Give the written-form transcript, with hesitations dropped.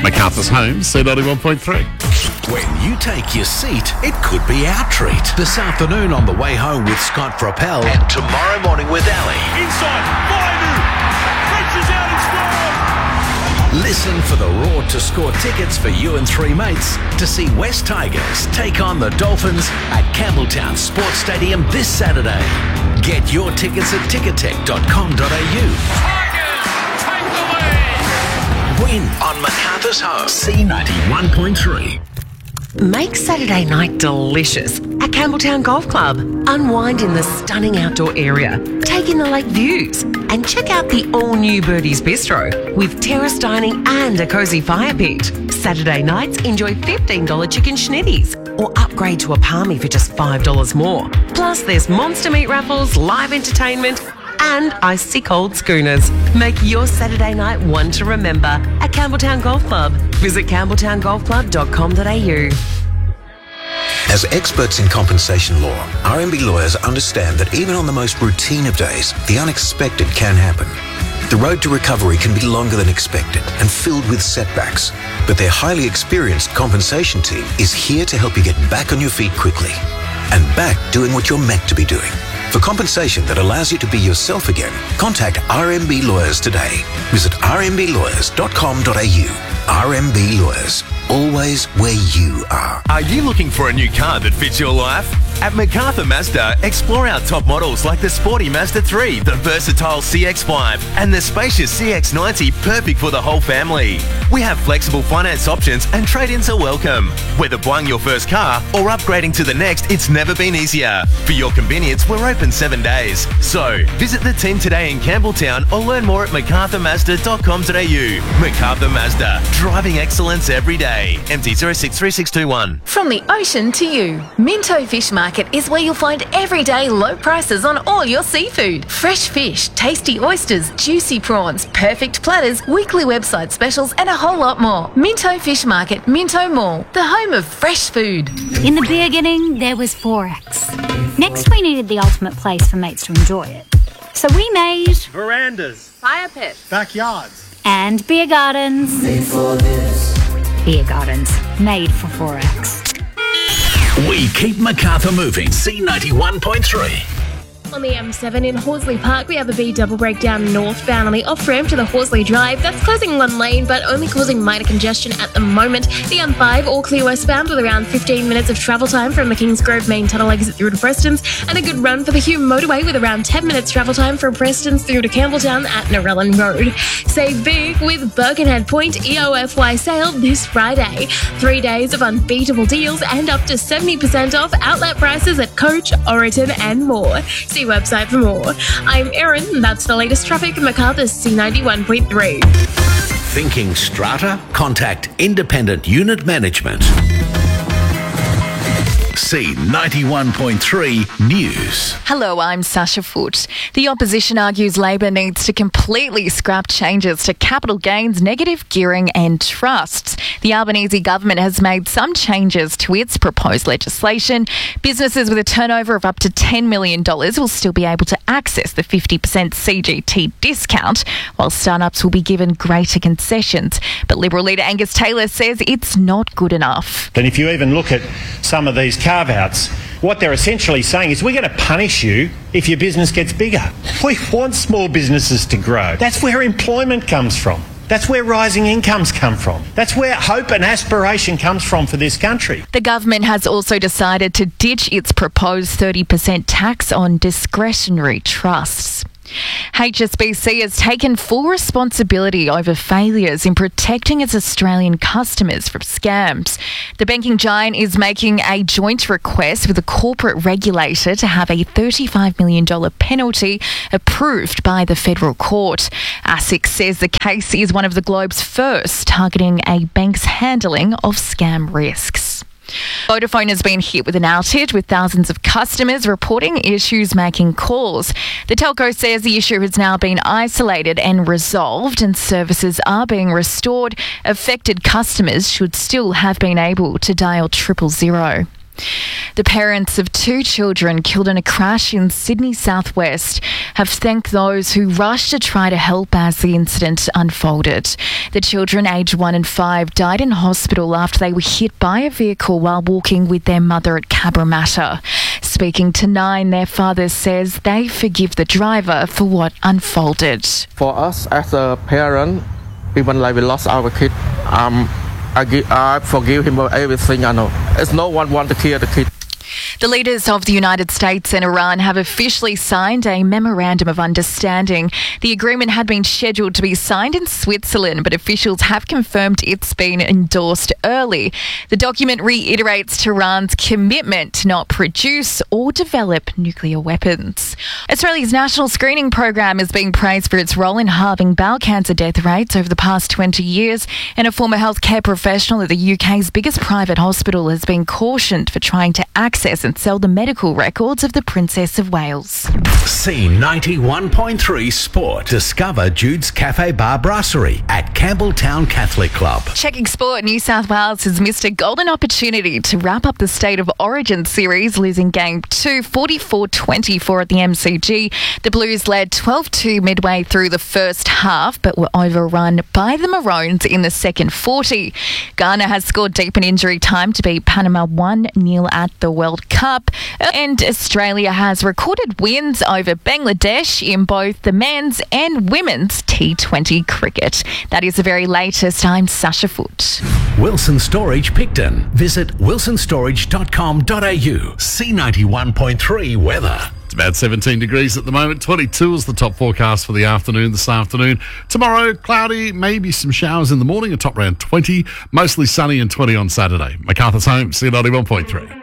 MacArthur's Home, C91.3. When you take your seat, it could be our treat. This afternoon on the way home with Scott Propel and tomorrow morning with Ali. Inside, Vaimu reaches out and scores! Listen for the Raw to Score tickets for you and three mates to see West Tigers take on the Dolphins at Campbelltown Sports Stadium this Saturday. Get your tickets at ticketek.com.au. Win on MacArthur's Home, C91.3. Make Saturday night delicious at Campbelltown Golf Club. Unwind in the stunning outdoor area, take in the lake views, and check out the all-new Birdie's Bistro with terrace dining and a cosy fire pit. Saturday nights, enjoy $15 chicken schnitties or upgrade to a palmy for just $5 more. Plus, there's monster meat raffles, live entertainment, and icy cold schooners. Make your Saturday night one to remember at Campbelltown Golf Club. Visit campbelltowngolfclub.com.au. As experts in compensation law, RMB lawyers understand that even on the most routine of days, the unexpected can happen. The road to recovery can be longer than expected and filled with setbacks, but their highly experienced compensation team is here to help you get back on your feet quickly and back doing what you're meant to be doing. For compensation that allows you to be yourself again, contact RMB Lawyers today. Visit rmblawyers.com.au. RMB Lawyers, always where you are. Are you looking for a new car that fits your life? At MacArthur Mazda, explore our top models like the sporty Mazda 3, the versatile CX-5, and the spacious CX-90, perfect for the whole family. We have flexible finance options and trade-ins are welcome. Whether buying your first car or upgrading to the next, it's never been easier. For your convenience, we're open 7 days. So, visit the team today in Campbelltown or learn more at macarthurmazda.com.au. MacArthur Mazda, driving excellence every day. MT063621. From the ocean to you, Minto Fish Market is where you'll find everyday low prices on all your seafood. Fresh fish, tasty oysters, juicy prawns, perfect platters, weekly website specials, and a whole lot more. Minto Fish Market, Minto Mall, the home of fresh food. In the beginning, there was Forex. Next, we needed the ultimate place for mates to enjoy it. So we made Verandas, fire pits, backyards, and beer gardens. Made for this. Beer gardens, made for Forex. We keep MacArthur moving. C91.3. On the M7 in Horsley Park, we have a B double breakdown northbound on the off-ramp to the Horsley Drive. That's closing one lane, but only causing minor congestion at the moment. The M5, all clear westbound with around 15 minutes of travel time from the Kingsgrove main tunnel exit through to Preston's, and a good run for the Hume motorway with around 10 minutes travel time from Preston's through to Campbelltown at Narellan Road. Save big with Birkenhead Point EOFY sale this Friday. 3 days of unbeatable deals and up to 70% off outlet prices at Coach, Oriton and more. See website for more. I'm Erin, that's the latest traffic at MacArthur's C91.3. Thinking strata? Contact Independent Unit Management. C91.3 News. Hello, I'm Sasha Foote. The opposition argues Labor needs to completely scrap changes to capital gains, negative gearing and trusts. The Albanese government has made some changes to its proposed legislation. Businesses with a turnover of up to $10 million will still be able to access the 50% CGT discount, while startups will be given greater concessions. But Liberal leader Angus Taylor says it's not good enough. And if you even look at some of these carve-outs, what they're essentially saying is we're going to punish you if your business gets bigger. We want small businesses to grow. That's where employment comes from. That's where rising incomes come from. That's where hope and aspiration comes from for this country. The government has also decided to ditch its proposed 30% tax on discretionary trusts. HSBC has taken full responsibility over failures in protecting its Australian customers from scams. The banking giant is making a joint request with a corporate regulator to have a $35 million penalty approved by the federal court. ASIC says the case is one of the globe's first targeting a bank's handling of scam risks. Vodafone has been hit with an outage, with thousands of customers reporting issues making calls. The telco says the issue has now been isolated and resolved, and services are being restored. Affected customers should still have been able to dial 000. The parents of 2 children killed in a crash in Sydney southwest have thanked those who rushed to try to help as the incident unfolded. The children, aged 1 and 5, died in hospital after they were hit by a vehicle while walking with their mother at Cabramatta. Speaking to Nine, their father says they forgive the driver for what unfolded. For us as a parent, even like we lost our kid, I forgive him for everything. I know. It's no one want to kill the kid. The leaders of the United States and Iran have officially signed a memorandum of understanding. The agreement had been scheduled to be signed in Switzerland, but officials have confirmed it's been endorsed early. The document reiterates Tehran's commitment to not produce or develop nuclear weapons. Australia's national screening program is being praised for its role in halving bowel cancer death rates over the past 20 years, and a former healthcare professional at the UK's biggest private hospital has been cautioned for trying to access and sell the medical records of the Princess of Wales. C91.3 Sport. Discover Jude's Cafe Bar Brasserie at Campbelltown Catholic Club. Checking sport, New South Wales has missed a golden opportunity to wrap up the State of Origin series, losing Game 2 44-24 at the MCG. The Blues led 12-2 midway through the first half, but were overrun by the Maroons in the second 40. Ghana has scored deep in injury time to beat Panama 1-0 at the World Cup, and Australia has recorded wins over Bangladesh in both the men's and women's T20 cricket. That is the very latest. I'm Sasha Foote. Wilson Storage Picton. Visit wilsonstorage.com.au. C91.3 weather. It's about 17 degrees at the moment. 22 is the top forecast for the afternoon this afternoon. Tomorrow, cloudy, maybe some showers in the morning, a top around 20. Mostly sunny and 20 on Saturday. MacArthur's Home, C91.3.